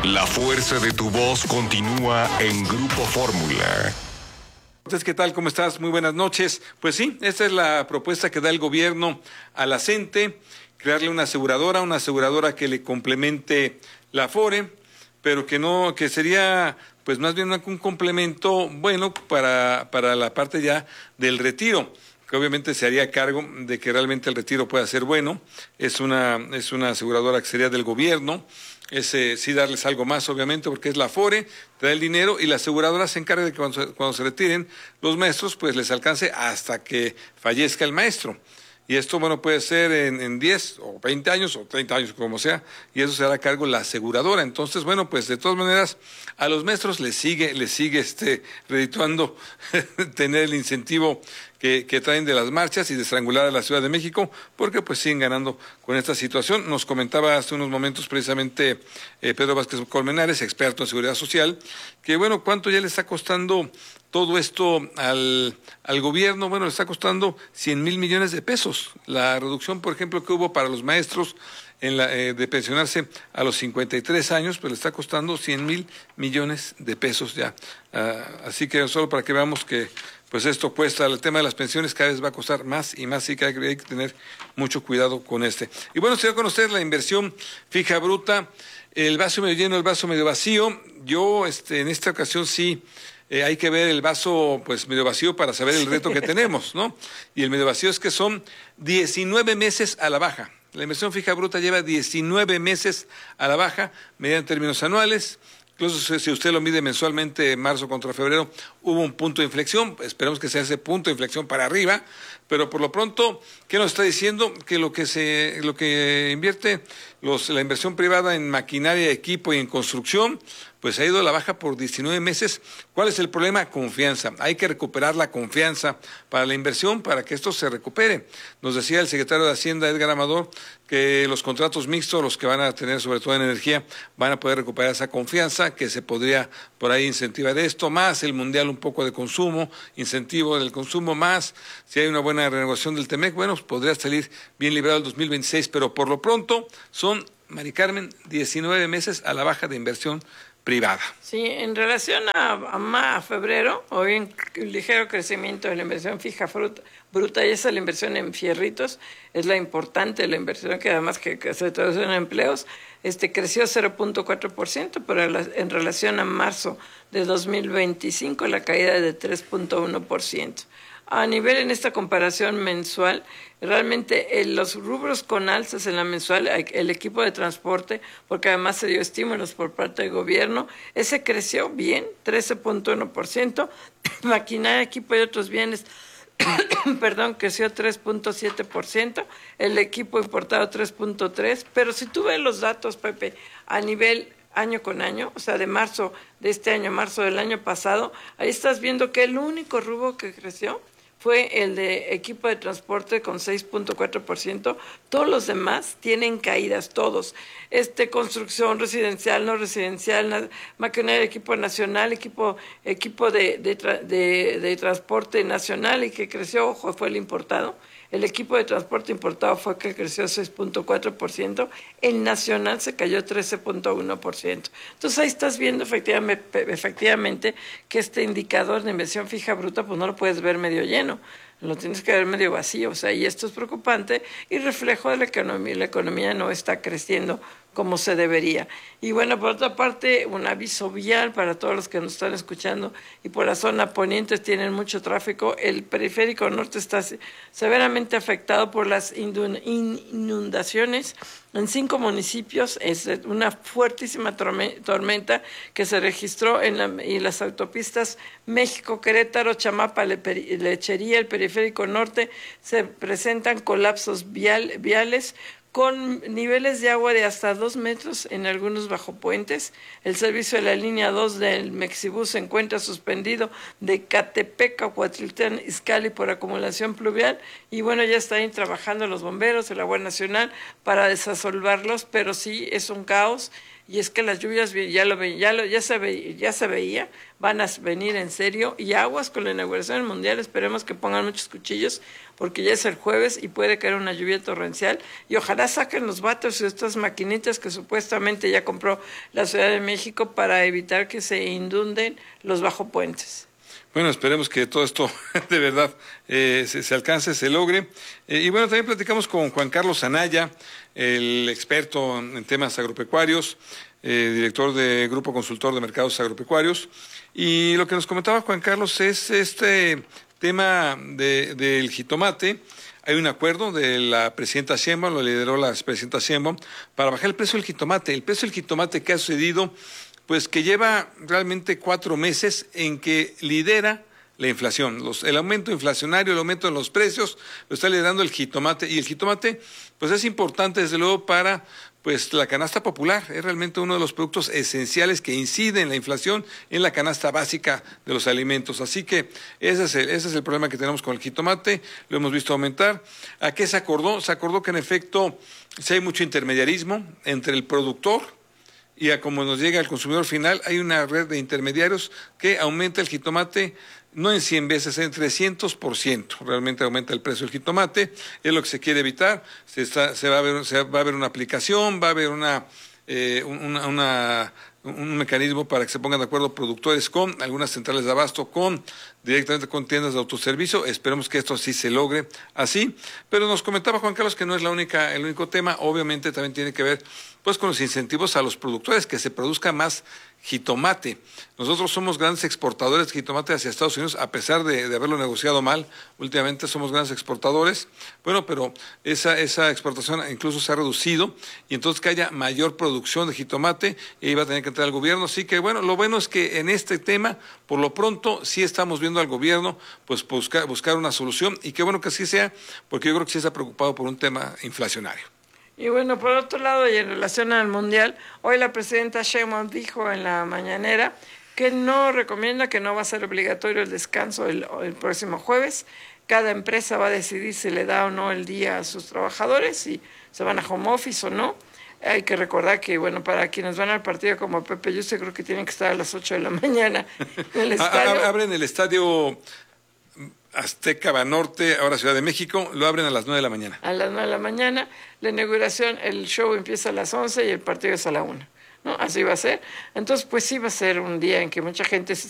La fuerza de tu voz continúa en Grupo Fórmula. Entonces, ¿qué tal? ¿Cómo estás? Muy buenas noches. Pues sí, esta es la propuesta que da el gobierno a la CENTE, crearle una aseguradora que le complemente la Afore, pero que sería pues más bien un complemento bueno para la parte ya del retiro, que obviamente se haría cargo de que realmente el retiro pueda ser bueno. Es una aseguradora que sería del gobierno. Sí darles algo más, obviamente, porque es la Afore, trae el dinero y la aseguradora se encarga de que cuando se retiren los maestros, pues les alcance hasta que fallezca el maestro. Y esto, bueno, puede ser en 10 o 20 años o 30 años, como sea, y eso se hará cargo la aseguradora. Entonces, bueno, pues de todas maneras, a los maestros les sigue redituando tener el incentivo que traen de las marchas y de estrangular a la Ciudad de México, porque pues siguen ganando con esta situación. Nos comentaba hace unos momentos precisamente Pedro Vázquez Colmenares, experto en seguridad social, que bueno, ¿cuánto ya le está costando todo esto al gobierno? Bueno, le está costando 100,000 millones de pesos. La reducción, por ejemplo, que hubo para los maestros de pensionarse a los 53 años, pues le está costando 100,000 millones de pesos ya. Así que solo para que veamos que pues esto cuesta, el tema de las pensiones cada vez va a costar más y más, así que hay que tener mucho cuidado con este. Y bueno, se va a conocer la inversión fija bruta, el vaso medio lleno, el vaso medio vacío. Yo en esta ocasión sí hay que ver el vaso pues medio vacío para saber el reto que tenemos, ¿no? Y el medio vacío es que son 19 meses a la baja. La inversión fija bruta lleva 19 meses a la baja, medida en términos anuales. Incluso si usted lo mide mensualmente, marzo contra febrero, hubo un punto de inflexión. Esperemos que sea ese punto de inflexión para arriba, pero por lo pronto, ¿qué nos está diciendo? Que lo que invierte la inversión privada en maquinaria, equipo y en construcción, pues ha ido a la baja por 19 meses. ¿Cuál es el problema? Confianza. Hay que recuperar la confianza para la inversión, para que esto se recupere. Nos decía el secretario de Hacienda, Edgar Amador, que los contratos mixtos, los que van a tener sobre todo en energía, van a poder recuperar esa confianza, que se podría por ahí incentivar esto, más el mundial un poco de consumo, incentivo del consumo, más si hay una buena renegociación del TEMEC, bueno, pues podría salir bien librado el 2026, pero por lo pronto son, Mari Carmen, 19 meses a la baja de inversión privada. Sí, en relación a febrero, hoy en ligero crecimiento de la inversión fija bruta, y esa es la inversión en fierritos, es la importante, la inversión que además que se traduce en empleos, creció 0.4%, pero en relación a marzo de 2025 la caída es de 3.1%. A nivel en esta comparación mensual, realmente los rubros con alzas en la mensual, el equipo de transporte, porque además se dio estímulos por parte del gobierno, ese creció bien, 13.1%, maquinaria, equipo y otros bienes, creció 3.7%, el equipo importado 3.3%, pero si tú ves los datos, Pepe, a nivel año con año, o sea, de marzo de este año, marzo del año pasado, ahí estás viendo que el único rubro que creció fue el de equipo de transporte con 6.4%. Todos los demás tienen caídas, todos. Construcción residencial, no residencial, maquinaria, equipo nacional, equipo de transporte nacional y que creció, ojo, fue el importado. El equipo de transporte importado fue que creció 6.4%, el nacional se cayó 13.1%. Entonces ahí estás viendo efectivamente que este indicador de inversión fija bruta pues no lo puedes ver medio lleno, lo tienes que ver medio vacío, o sea, y esto es preocupante y reflejo de la economía no está creciendo como se debería. Y bueno, por otra parte, un aviso vial para todos los que nos están escuchando y por la zona poniente tienen mucho tráfico. El periférico norte está severamente afectado por las inundaciones en 5 municipios. Es una fuertísima tormenta que se registró en las autopistas México, Querétaro, Chamapa, Lechería, el periférico norte. Se presentan colapsos viales con niveles de agua de hasta 2 metros en algunos bajopuentes. El servicio de la línea 2 del Mexibus se encuentra suspendido de Catepec a Cuautitlán Izcalli por acumulación pluvial y bueno, ya están trabajando los bomberos de la Guardia Nacional para desasolvarlos, pero sí es un caos y es que las lluvias ya se veía, van a venir en serio, y aguas con la inauguración del Mundial, esperemos que pongan muchos cuchillos, porque ya es el jueves y puede caer una lluvia torrencial, y ojalá saquen los váteres y estas maquinitas que supuestamente ya compró la Ciudad de México para evitar que se inunden los bajopuentes. Bueno, esperemos que todo esto de verdad se alcance, se logre. Y bueno, también platicamos con Juan Carlos Anaya, el experto en temas agropecuarios, director de Grupo Consultor de Mercados Agropecuarios. Y lo que nos comentaba Juan Carlos es este tema del jitomate. Hay un acuerdo de la presidenta Sheinbaum, lo lideró la presidenta Sheinbaum, para bajar el precio del jitomate. El precio del jitomate que ha sucedido, pues que lleva realmente 4 meses en que lidera la inflación. El aumento inflacionario, el aumento en los precios, lo está liderando el jitomate. Y el jitomate, pues es importante desde luego para pues la canasta popular. Es realmente uno de los productos esenciales que incide en la inflación, en la canasta básica de los alimentos. Así que ese es el problema que tenemos con el jitomate, lo hemos visto aumentar. ¿A qué se acordó? Se acordó que en efecto si hay mucho intermediarismo entre el productor y a como nos llega al consumidor final, hay una red de intermediarios que aumenta el jitomate no en 100 veces, en 300%. Realmente aumenta el precio del jitomate, es lo que se quiere evitar. Va a haber una aplicación, va a haber un mecanismo para que se pongan de acuerdo productores con algunas centrales de abasto, directamente con tiendas de autoservicio. Esperemos que esto sí se logre así. Pero nos comentaba Juan Carlos que no es el único tema. Obviamente también tiene que ver pues con los incentivos a los productores, que se produzca más jitomate. Nosotros somos grandes exportadores de jitomate hacia Estados Unidos, a pesar de haberlo negociado mal. Últimamente somos grandes exportadores. Bueno, pero esa exportación incluso se ha reducido, y entonces que haya mayor producción de jitomate, y ahí va a tener que entrar el gobierno. Así que bueno, lo bueno es que en este tema, por lo pronto, sí estamos viendo al gobierno pues buscar una solución, y qué bueno que así sea, porque yo creo que sí está preocupado por un tema inflacionario. Y bueno, por otro lado, y en relación al Mundial, hoy la presidenta Sheinbaum dijo en la mañanera que no recomienda, que no va a ser obligatorio el descanso el próximo jueves. Cada empresa va a decidir si le da o no el día a sus trabajadores, si se van a home office o no. Hay que recordar que, bueno, para quienes van al partido como Pepe Yuste, creo que tienen que estar a las 8 de la mañana en el estadio. Abren el estadio Azteca Banorte, ahora Ciudad de México, lo abren a las 9 de la mañana. A las 9 de la mañana, la inauguración, el show empieza a las 11 y el partido es a la 1, ¿no? Así va a ser. Entonces, pues sí va a ser un día en que mucha gente